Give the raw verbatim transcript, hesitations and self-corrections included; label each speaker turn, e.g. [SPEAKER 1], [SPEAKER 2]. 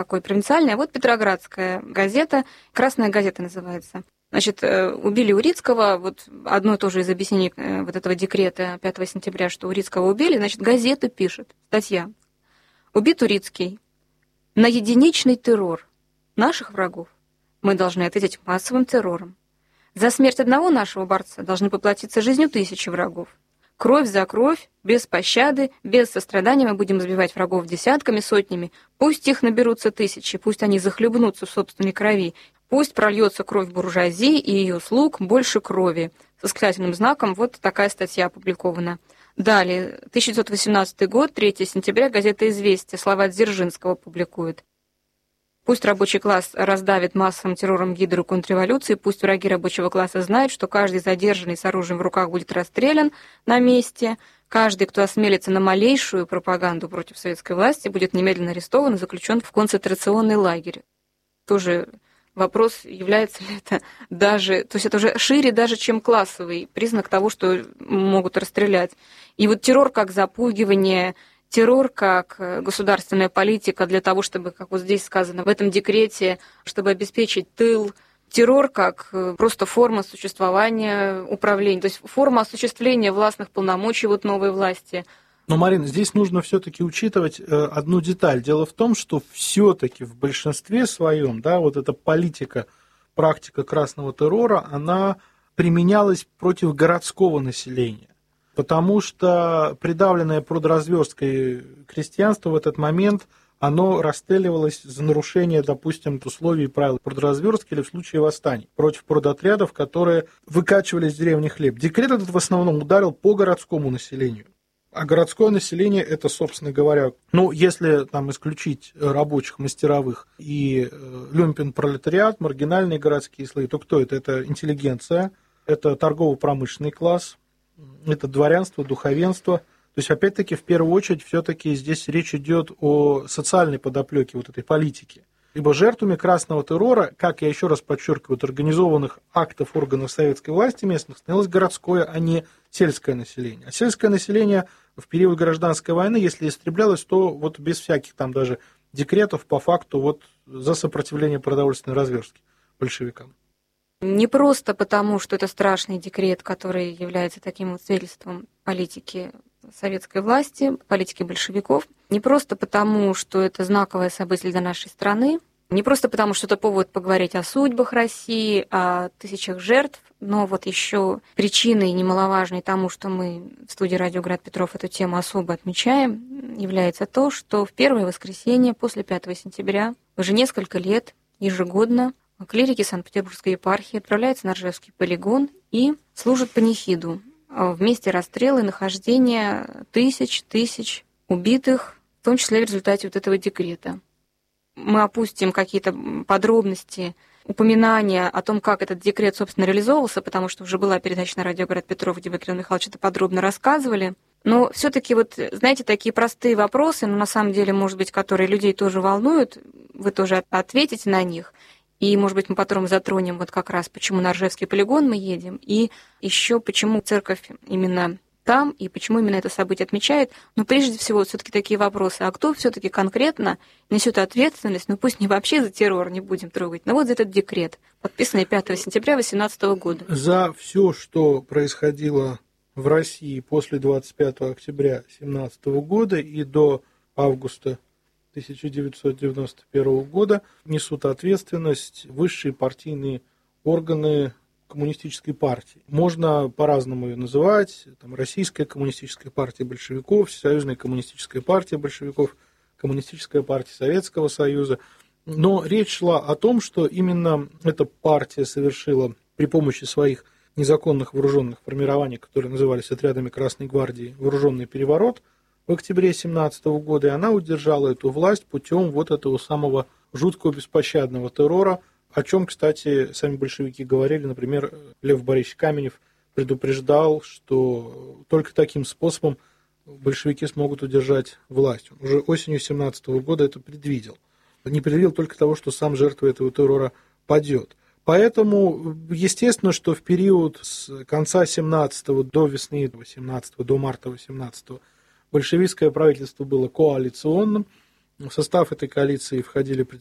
[SPEAKER 1] такой провинциальный. А вот Петроградская газета, «Красная газета» называется. Значит, убили Урицкого, вот одно тоже из объяснений вот этого декрета пятого сентября, что Урицкого убили, значит, газета пишет, статья. Убит Урицкий на единичный террор наших врагов. Мы должны ответить массовым террором. За смерть одного нашего борца должны поплатиться жизнью тысячи врагов. Кровь за кровь, без пощады, без сострадания мы будем избивать врагов десятками, сотнями. Пусть их наберутся тысячи, пусть они захлебнутся в собственной крови. Пусть прольется кровь буржуазии и ее слуг больше крови. С восклицательным знаком вот такая статья опубликована. Далее, тысяча девятьсот восемнадцатый год, третьего сентября, газета «Известия», слова Дзержинского публикует. Пусть рабочий класс раздавит массовым террором гидру контрреволюции, пусть враги рабочего класса знают, что каждый задержанный с оружием в руках будет расстрелян на месте, каждый, кто осмелится на малейшую пропаганду против советской власти, будет немедленно арестован и заключен в концентрационный лагерь. Тоже вопрос, является ли это даже, то есть это уже шире даже, чем классовый признак того, что могут расстрелять. И вот террор как запугивание, террор как государственная политика для того, чтобы, как вот здесь сказано, в этом декрете, чтобы обеспечить тыл, террор как просто форма существования управления, то есть форма осуществления властных полномочий вот новой власти.
[SPEAKER 2] Но, Марина, здесь нужно все-таки учитывать одну деталь. Дело в том, что все-таки в большинстве своем, да, вот эта политика, практика красного террора, она применялась против городского населения. Потому что придавленное продразверсткой крестьянство в этот момент, оно расстреливалось за нарушение, допустим, условий и правил продразверстки или в случае восстаний против продотрядов, которые выкачивали из деревни хлеб. Декрет этот в основном ударил по городскому населению. А городское население, это, собственно говоря, ну, если там исключить рабочих, мастеровых и люмпен-пролетариат, маргинальные городские слои, то кто это? Это интеллигенция, это торгово-промышленный класс, это дворянство, духовенство. То есть, опять-таки, в первую очередь, все-таки здесь речь идет о социальной подоплеке вот этой политики. Ибо жертвами красного террора, как я еще раз подчеркиваю, от организованных актов органов советской власти местных становилось городское, а не сельское население. А сельское население в период гражданской войны, если истреблялось, то вот без всяких там даже декретов, по факту, вот за сопротивление продовольственной разверстки большевикам.
[SPEAKER 1] Не просто потому, что это страшный декрет, который является таким вот свидетельством политики советской власти, политики большевиков, не просто потому, что это знаковое событие для нашей страны, не просто потому, что это повод поговорить о судьбах России, о тысячах жертв, но вот еще причиной немаловажной тому, что мы в студии «Радио Град Петров» эту тему особо отмечаем, является то, что в первое воскресенье после пятого сентября уже несколько лет ежегодно клирики Санкт-Петербургской епархии отправляются на Ржевский полигон и служат панихиду в месте расстрела и нахождения тысяч, тысяч убитых, в том числе в результате вот этого декрета. Мы опустим какие-то подробности, упоминания о том, как этот декрет, собственно, реализовывался, потому что уже была передача на радио «Град Петров», где вы, Кирилл Михайлович, это подробно рассказывали. Но все-таки вот, знаете, такие простые вопросы, но на самом деле, может быть, которые людей тоже волнуют, вы тоже ответите на них. И, может быть, мы потом затронем вот как раз, почему на Ржевский полигон мы едем, и еще почему церковь именно там, и почему именно это событие отмечает. Но прежде всего, все-таки такие вопросы. А кто все-таки конкретно несет ответственность, ну пусть не вообще за террор не будем трогать, но вот за этот декрет, подписанный пятого сентября две тысячи восемнадцатого года.
[SPEAKER 2] За все, что происходило в России после двадцать пятого октября две тысячи семнадцатого года и до августа тысяча девятьсот девяносто первого года, несут ответственность высшие партийные органы коммунистической партии. Можно по-разному ее называть. Там, Российская коммунистическая партия большевиков, Всесоюзная коммунистическая партия большевиков, Коммунистическая партия Советского Союза. Но речь шла о том, что именно эта партия совершила при помощи своих незаконных вооруженных формирований, которые назывались отрядами Красной гвардии, вооруженный переворот в октябре две тысячи семнадцатого года, и она удержала эту власть путем вот этого самого жуткого беспощадного террора, о чем, кстати, сами большевики говорили. Например, Лев Борисович Каменев предупреждал, что только таким способом большевики смогут удержать власть. Он уже осенью две тысячи семнадцатого года это предвидел. Не предвидел только того, что сам жертвой этого террора падет. Поэтому, естественно, что в период с конца семнадцатого до весны восемнадцатого, до марта восемнадцатого большевистское правительство было коалиционным, В состав этой коалиции входили